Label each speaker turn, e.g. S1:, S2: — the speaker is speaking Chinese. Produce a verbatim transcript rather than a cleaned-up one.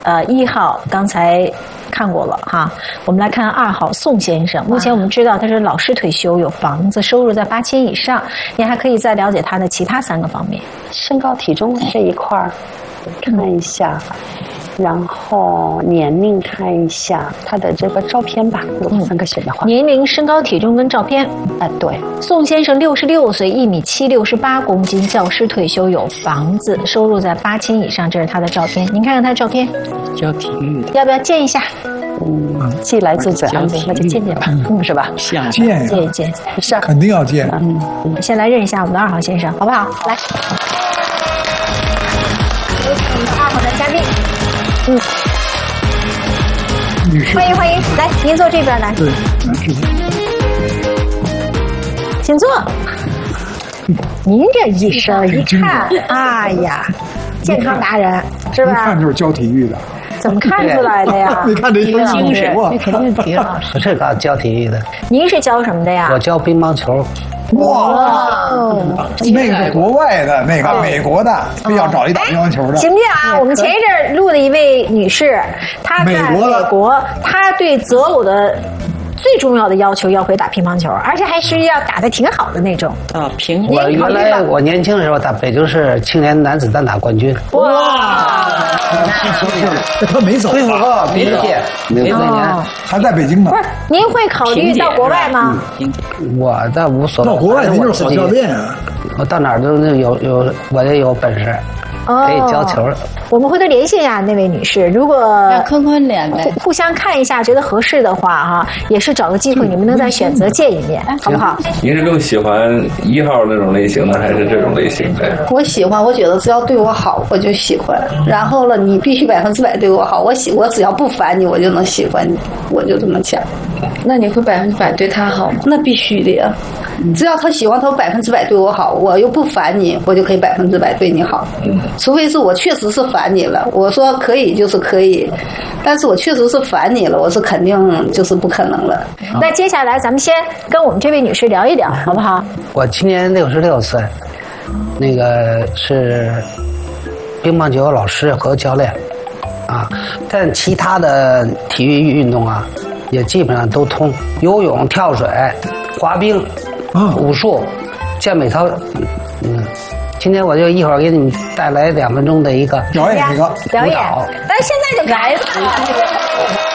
S1: 呃，一号刚才看过了哈，我们来看二号宋先生。目前我们知道他是老师退休，有房子，收入在八千以上。你还可以再了解他的其他三个方面，
S2: 身高体重这一块儿看一下。然后年龄看一下他的这个照片吧，如果三个选的话。
S1: 年龄、身高、体重跟照片。
S2: 啊，对。
S1: 宋先生六十六岁，一米七，六十八公斤，教师退休，有房子，收入在八千以上。这是他的照片，您看看他的照片。
S3: 教体育的，
S1: 要不要见一下？
S2: 嗯，既来之则安之，那就见见吧，嗯，是吧？
S3: 见
S1: 见见见，是
S4: 肯定要见。
S1: 嗯，先来认一下我们的二号先生，好不好？来，有请我们的二号男嘉宾。嗯，
S4: 女士，
S1: 欢迎欢迎，来，您坐这边来。
S4: 对，男士。
S1: 请坐。您这一身一看，哎呀，健康达人是吧？
S4: 一看就是教体育的。
S1: 怎么看出来的呀？
S4: 你看这一
S1: 精神，
S3: 这肯定体育老师。我是搞教体育的。
S1: 您是教什么的呀？
S3: 我教乒乓球。
S4: 哇，那个是国外的，那个美国的，非要找一打乒乓球的。
S1: 行不行啊？我们前一阵录的一位女士，她在美国，她对择偶的最重要的要求要会打乒乓球，而且还是要打得挺好的那种。
S3: 啊，平。
S1: 我
S3: 原来我年轻的时候打北京市青年男子单打冠军。
S1: 哇！
S4: 他没走，
S3: 恢复后第一届，没四年
S4: 还在北京呢。
S1: 不是，您会考虑到国外吗？
S3: 我在无所谓。
S4: 到国外您就是好教练啊！
S3: 我到哪儿都有有，我也有本事。可以教球。
S1: 我们回头联系一下那位女士，如果
S5: 坑坑脸呗，
S1: 互互相看一下，觉得合适的话哈，也是找个机会，你们能再选择见一面，好不好？
S6: 您是更喜欢一号那种类型的，还是这种类型的？
S5: 我喜欢，我觉得只要对我好，我就喜欢。然后了，你必须百分之百对我好，我喜我只要不烦你，我就能喜欢你，我就这么想。
S7: 那你会百分之百对他好吗？
S5: 那必须的呀。只要他喜欢，他百分之百对我好，我又不烦你，我就可以百分之百对你好。除非是我确实是烦你了，我说可以就是可以，但是我确实是烦你了，我是肯定就是不可能了。
S1: 那接下来咱们先跟我们这位女士聊一聊，好不好？
S3: 我今年六十六岁，那个是乒乓球老师和教练，啊，但其他的体育运动啊，也基本上都通，游泳、跳水、滑冰。嗯，武术、健美操，嗯，今天我就一会儿给你们带来两分钟的一个
S4: 表演一个
S1: 表演，但是现在就来了。